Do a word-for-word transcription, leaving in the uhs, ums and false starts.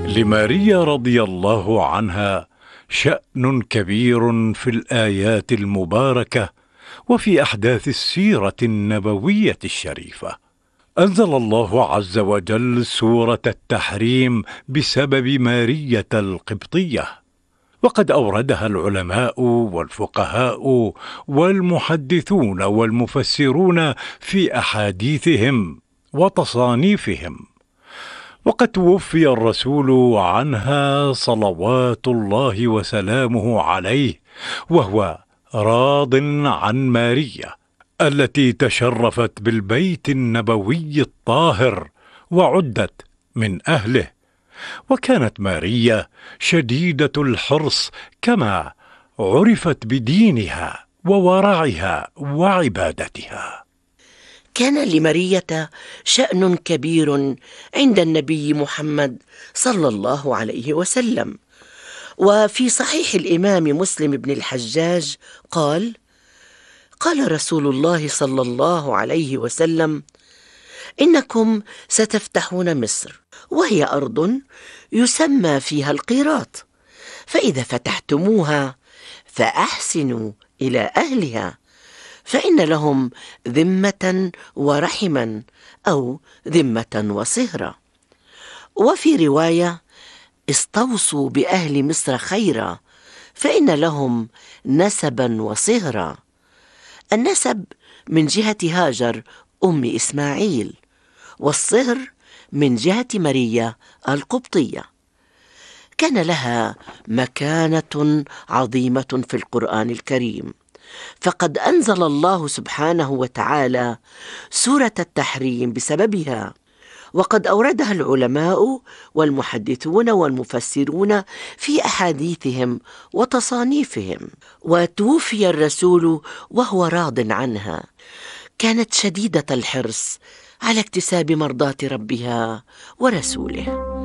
لماريا رضي الله عنها شأن كبير في الآيات المباركة وفي أحداث السيرة النبوية الشريفة. أنزل الله عز وجل سورة التحريم بسبب مارية القبطية، وقد أوردها العلماء والفقهاء والمحدثون والمفسرون في أحاديثهم وتصانيفهم. وقد توفي الرسول عنها صلوات الله وسلامه عليه وهو راض عن ماريا التي تشرفت بالبيت النبوي الطاهر وعدت من أهله. وكانت ماريا شديدة الحرص كما عرفت بدينها وورعها وعبادتها. كان لمارية شأن كبير عند النبي محمد صلى الله عليه وسلم. وفي صحيح الإمام مسلم بن الحجاج قال: قال رسول الله صلى الله عليه وسلم: إنكم ستفتحون مصر، وهي أرض يسمى فيها القيراط، فإذا فتحتموها فأحسنوا إلى أهلها، فإن لهم ذمة ورحما أو ذمة وصهرا. وفي رواية: استوصوا بأهل مصر خيرا، فإن لهم نسبا وصهرا. النسب من جهة هاجر أم إسماعيل، والصهر من جهة ماريا القبطية. كان لها مكانة عظيمة في القرآن الكريم، فقد أنزل الله سبحانه وتعالى سورة التحريم بسببها، وقد أوردها العلماء والمحدثون والمفسرون في أحاديثهم وتصانيفهم. وتوفي الرسول وهو راض عنها. كانت شديدة الحرص على اكتساب مرضاة ربها ورسوله.